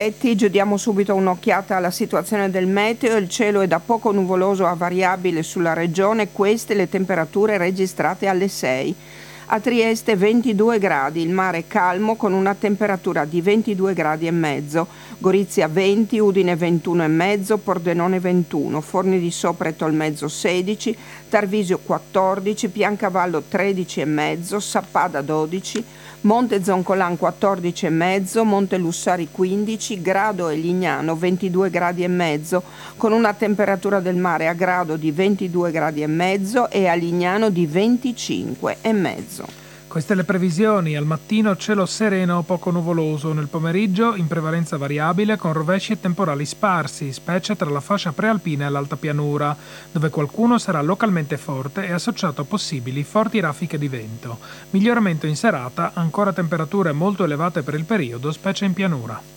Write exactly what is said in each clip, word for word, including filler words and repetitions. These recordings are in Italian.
Diamo subito un'occhiata alla situazione del meteo. Il cielo è da poco nuvoloso a variabile sulla regione, queste le temperature registrate alle sei. A Trieste ventidue gradi, il mare calmo con una temperatura di ventidue gradi e mezzo, Gorizia venti, Udine ventuno e mezzo, Pordenone ventuno, Forni di Sopra e Tolmezzo sedici, Tarvisio quattordici, Piancavallo tredici e mezzo, Sappada dodici, Monte Zoncolan quattordici e mezzo, Monte Lussari quindici, Grado e Lignano ventidue gradi e mezzo, con una temperatura del mare a Grado di ventidue gradi e mezzo e a Lignano di venticinque e mezzo. Queste le previsioni: al mattino cielo sereno o poco nuvoloso, nel pomeriggio in prevalenza variabile con rovesci e temporali sparsi, specie tra la fascia prealpina e l'alta pianura, dove qualcuno sarà localmente forte e associato a possibili forti raffiche di vento. Miglioramento in serata, ancora temperature molto elevate per il periodo, specie in pianura.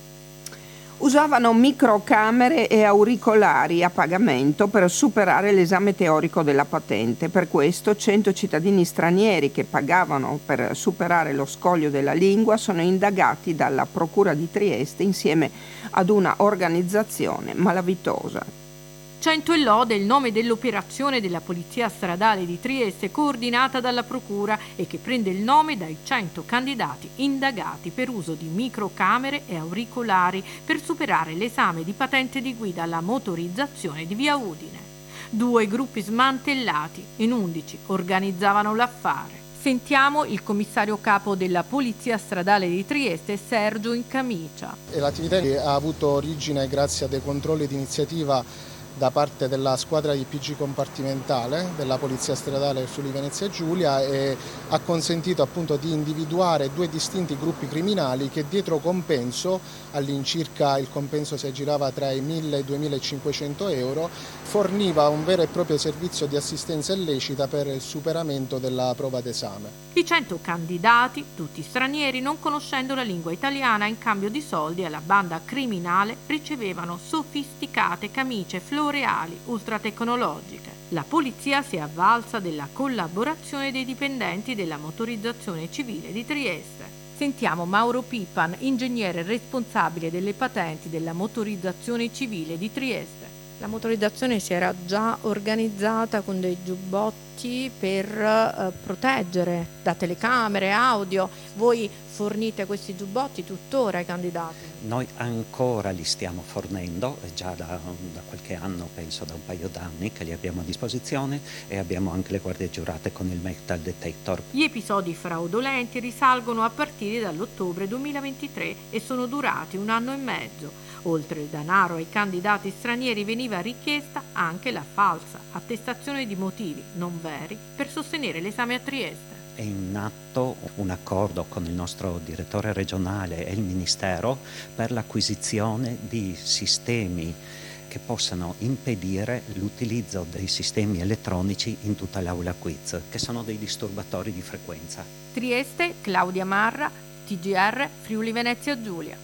Usavano microcamere e auricolari a pagamento per superare l'esame teorico della patente. Per questo cento cittadini stranieri che pagavano per superare lo scoglio della lingua sono indagati dalla Procura di Trieste insieme ad una organizzazione malavitosa. Cento e lode il nome dell'operazione della Polizia Stradale di Trieste coordinata dalla Procura e che prende il nome dai cento candidati indagati per uso di microcamere e auricolari per superare l'esame di patente di guida alla motorizzazione di via Udine. Due gruppi smantellati in undici organizzavano l'affare. Sentiamo il commissario capo della Polizia Stradale di Trieste, Sergio Incamicia. E l'attività ha avuto origine grazie a dei controlli di iniziativa da parte della squadra di P G compartimentale della Polizia Stradale Friuli Venezia Giulia e ha consentito appunto di individuare due distinti gruppi criminali che dietro compenso, all'incirca il compenso si aggirava tra i mille e i duemilacinquecento euro, forniva un vero e proprio servizio di assistenza illecita per il superamento della prova d'esame. I cento candidati, tutti stranieri, non conoscendo la lingua italiana, in cambio di soldi alla banda criminale ricevevano sofisticate camicie floreali ultratecnologiche. La polizia si è avvalsa della collaborazione dei dipendenti della motorizzazione civile di Trieste. Sentiamo Mauro Pipan, ingegnere responsabile delle patenti della motorizzazione civile di Trieste. La motorizzazione si era già organizzata con dei giubbotti per eh, proteggere da telecamere, audio. Voi fornite questi giubbotti tuttora ai candidati? Noi ancora li stiamo fornendo, già da, da qualche anno, penso da un paio d'anni che li abbiamo a disposizione, e abbiamo anche le guardie giurate con il metal detector. Gli episodi fraudolenti risalgono a partire dall'ottobre duemilaventitré e sono durati un anno e mezzo. Oltre il denaro ai candidati stranieri veniva richiesta anche la falsa attestazione di motivi non veri per sostenere l'esame a Trieste. È in atto un accordo con il nostro direttore regionale e il Ministero per l'acquisizione di sistemi che possano impedire l'utilizzo dei sistemi elettronici in tutta l'aula quiz, che sono dei disturbatori di frequenza. Trieste, Claudia Marra, T G R, Friuli Venezia Giulia.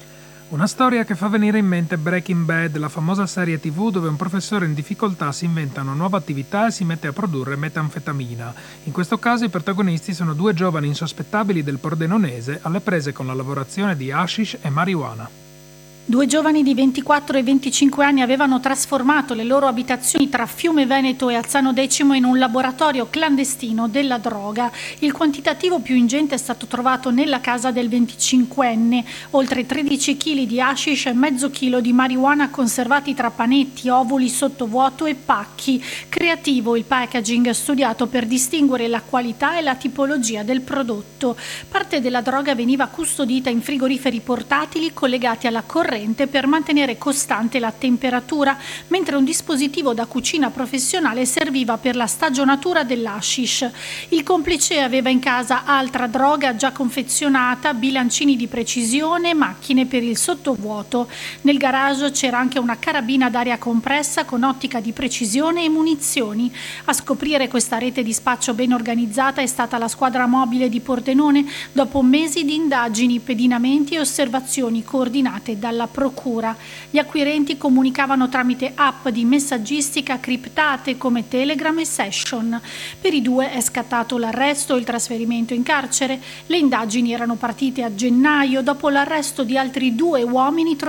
Una storia che fa venire in mente Breaking Bad, la famosa serie tivù dove un professore in difficoltà si inventa una nuova attività e si mette a produrre metanfetamina. In questo caso i protagonisti sono due giovani insospettabili del pordenonese alle prese con la lavorazione di hashish e marijuana. Due giovani di ventiquattro e venticinque anni avevano trasformato le loro abitazioni tra Fiume Veneto e Alzano Decimo in un laboratorio clandestino della droga. Il quantitativo più ingente è stato trovato nella casa del venticinquenne, oltre tredici chili di hashish e mezzo chilo di marijuana conservati tra panetti, ovuli sottovuoto e pacchi. Creativo il packaging studiato per distinguere la qualità e la tipologia del prodotto. Parte della droga veniva custodita in frigoriferi portatili collegati alla corrente per mantenere costante la temperatura, mentre un dispositivo da cucina professionale serviva per la stagionatura dell'hashish. Il complice aveva in casa altra droga già confezionata, bilancini di precisione, macchine per il sottovuoto. Nel garage c'era anche una carabina d'aria compressa con ottica di precisione e munizioni. A scoprire questa rete di spaccio ben organizzata è stata la squadra mobile di Pordenone, dopo mesi di indagini, pedinamenti e osservazioni coordinate dalla procura. Gli acquirenti comunicavano tramite app di messaggistica criptate come Telegram e Session. Per i due è scattato l'arresto e il trasferimento in carcere. Le indagini erano partite a gennaio dopo l'arresto di altri due uomini trovati